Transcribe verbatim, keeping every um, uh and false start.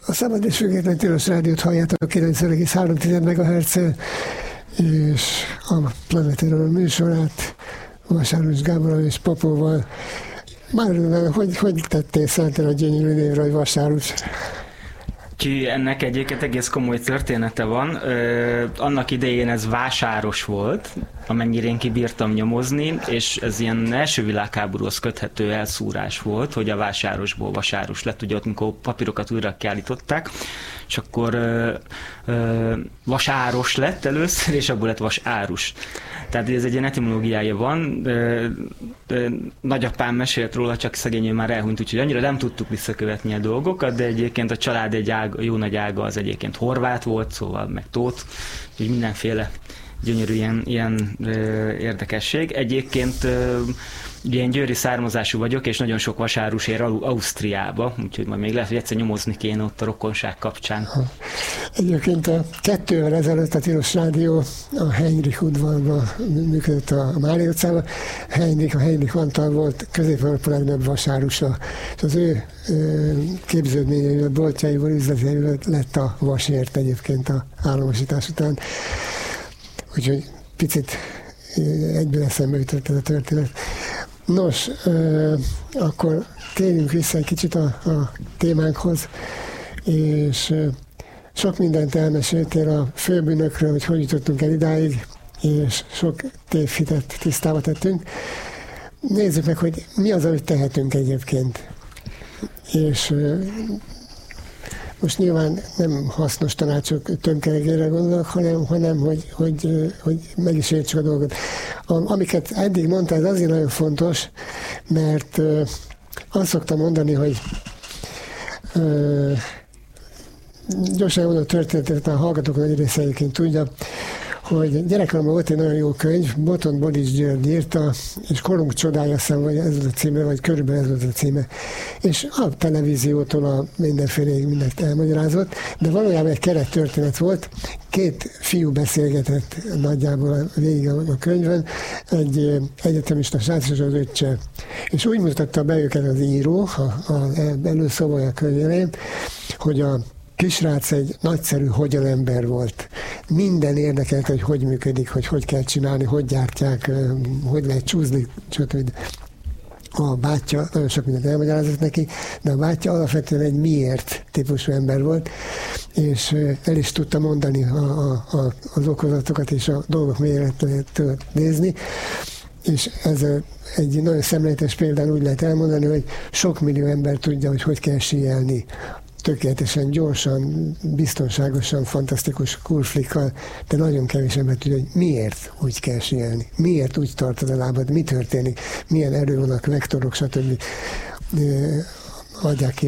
A Szabad és Független Tilos Rádiót halljátok a kilencven egész három megahertzen, és a Planetéről műsorát Vasáros Gáborral és Popóval. Már hogy, hogy tettél szenten a gyönyörű névre, hogy Vasárus? Ki ennek egyébként egész komoly története van. Ö, annak idején ez vásáros volt, amennyire én kibírtam nyomozni, és ez ilyen első világháborúhoz köthető elszúrás volt, hogy a vásárosból vasárus lett, ugye ott, mikor papírokat újra kiállították, és akkor ö, ö, vasáros lett először, és abból lett vasárus. Tehát ez egy ilyen etimológiája van. Ö, ö, nagyapám mesélt róla, csak szegény ő már elhunyt, úgyhogy annyira nem tudtuk visszakövetni a dolgokat, de egyébként a család egy ága, jó nagy ága az egyébként horvát volt, szóval meg Tóth, úgyhogy mindenféle gyönyörű ilyen, ilyen ö, érdekesség. Egyébként ö, ugye én győri származású vagyok, és nagyon sok vasárus ér Ausztriába, úgyhogy majd még lehet, hogy egyszer nyomozni kéne ott a rokonság kapcsán. Ha. Egyébként a kettővel ezelőtt a Tilos Rádió a Heinrich udvarban működött a Mária utcában. Heinrich, a Heinrich Antal volt Közép-Európa legnagyobb vasárusa, és az ő képződményeivel, boltjaiból, üzleteivel lett a vasért egyébként a államosítás után. Úgyhogy picit egyből eszembe jutott ez a történet. Nos, euh, akkor térjünk vissza egy kicsit a, a témánkhoz, és euh, sok mindent elmeséltél a főbűnökről, hogy hogy jutottunk el idáig, és sok tévhitet tisztába tettünk. Nézzük meg, hogy mi az, amit tehetünk egyébként. És euh, most nyilván nem hasznos tanácsok tömkelegére gondolok, hanem, hanem hogy, hogy, hogy meg is értsük a dolgot. A, amiket eddig mondtál, ez azért nagyon fontos, mert uh, azt szoktam mondani, hogy uh, gyorsan mondom a történetet, a hallgatók nagy része egyébként tudja, hogy gyerekkoromban volt egy nagyon jó könyv, Botond Bodics György írta, és Korunk csodája, szem, vagy ez volt a címe, vagy körülbelül ez volt a címe. És a televíziótól a mindenféléig mindent elmagyarázott, de valójában egy keret történet volt. Két fiú beszélgetett nagyjából végig a könyvön, egy egyetemista srác és az öccse. És úgy mutatta be őket az író, az előszobája könyvén, hogy a kisrác egy nagyszerű hogyanember volt. Minden érdekelt, hogy hogy működik, hogy hogy kell csinálni, hogy gyártják, hogy lehet csúzni, stb. A bátyja nagyon sok mindent elmagyarázott neki, de a bátyja alapvetően egy miért típusú ember volt, és el is tudta mondani a, a, a, az okozatokat és a dolgok méretől nézni, és ez egy nagyon szemléletes példán úgy lehet elmondani, hogy sok millió ember tudja, hogy hogy kell síelni. Tökéletesen, gyorsan, biztonságosan, fantasztikus kurflikkal, de nagyon kevés ember tudja, hogy miért úgy kell síelni, miért úgy tartod a lábad, mi történik, milyen erő van a vektorok, stb. Adják ki